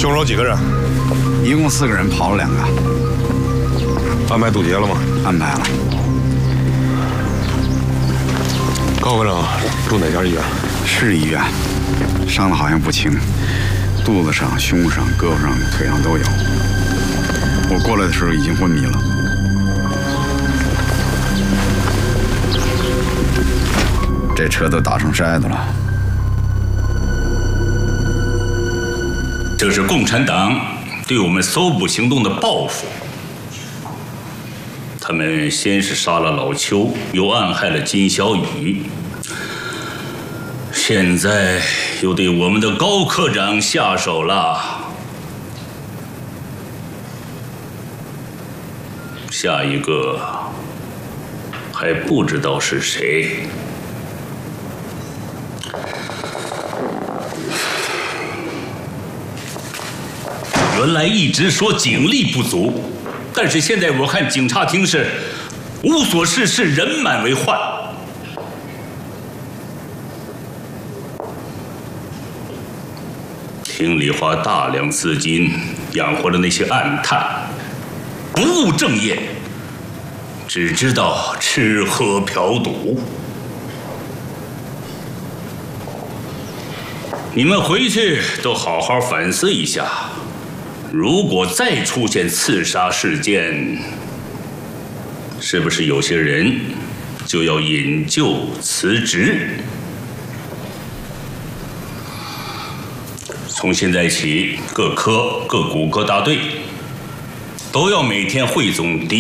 凶手几个人？ 一共4个人，跑了2个。 安排堵截了吗？ 安排了。 高科长住哪家医院？ 市医院，伤的好像不轻，肚子上、胸上、胳膊上、腿上都有。我过来的时候已经昏迷了。这车都打成筛子了。 这是共产党对我们搜捕行动的报复。他们先是杀了老邱，又暗害了金小雨，现在又对我们的高科长下手了。下一个还不知道是谁。原来一直说警力不足，但是现在我看警察厅是无所事事，人满为患。厅里花大量资金养活了那些暗探，不务正业，只知道吃喝嫖赌。你们回去都好好反思一下，如果再出现刺杀事件，是不是有些人就要引咎辞职？从现在起，各科、各骨科大队都要每天汇总